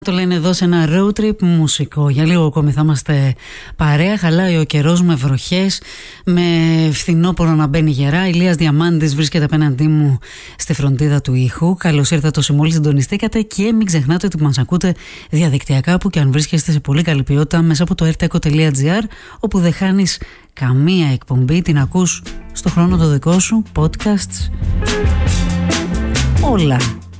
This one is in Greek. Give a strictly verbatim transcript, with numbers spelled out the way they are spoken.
Το λένε εδώ σε ένα road trip μουσικό. Για λίγο ακόμη θα είμαστε παρέα. Χαλάει ο καιρός με βροχές, με φθινόπωρο να μπαίνει γερά. Ηλίας Διαμάντης βρίσκεται απέναντί μου στη φροντίδα του ήχου. Καλώς ήρθατε όσοι μόλις συντονιστήκατε και μην ξεχνάτε ότι μας ακούτε διαδικτυακά που και αν βρίσκεστε σε πολύ καλή ποιότητα μέσα από το erteco τελεία gr, όπου δεν χάνεις καμία εκπομπή, την ακούς στο χρόνο το δικό σου, podcasts, όλα.